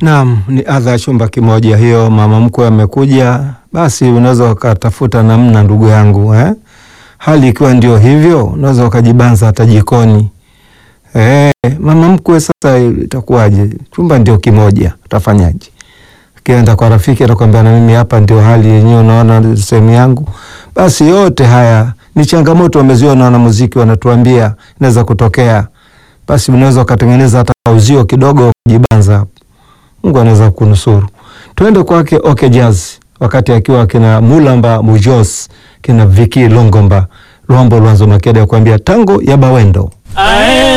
Naam, ni adha ya chumba kimoja hiyo. Mama mkwe amekuja, basi unaweza ukatafuta namna, ndugu yangu hali ikiwa ndio hivyo, unaweza ukajibanza hata jikoni. Mama mkwe sasa itakuwaje? Chumba ndio kimoja, utafanyaje? Kienda kwa rafiki atakwambia na mimi hapa ndio hali yenyewe, unaona sehemu yangu. Basi yote haya ni changamoto wameziona na muziki wanatuambia inaweza kutokea. Basi unaweza ukatengeneza hata uzio kidogo kujibanza hapo. Mungu anaweza kunusuru. Tuende kwake OK Jazz wakati akiwa kina Mulamba Mujos, kina Viki Longomba, Luambo Lwanzo Makede kuambia tango ya Bawendo.